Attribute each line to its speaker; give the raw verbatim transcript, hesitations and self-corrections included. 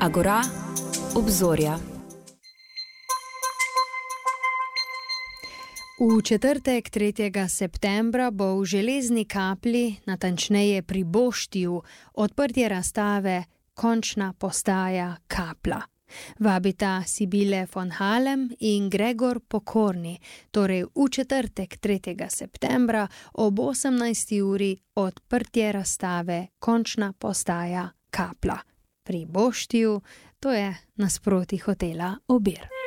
Speaker 1: Agora, obzorja. V četrtek, tretjega septembra, bo v Železni Kapli, natančneje pri Boštiju, odprtje razstave Končna postaja Kapla. Vabita Sibile von Halem in Gregor Pokorni, torej v četrtek, tretjega septembra ob osemnajsti uri odprtje razstave Končna postaja Kapla. Pri Boštiju, to je nasproti hotela Obir.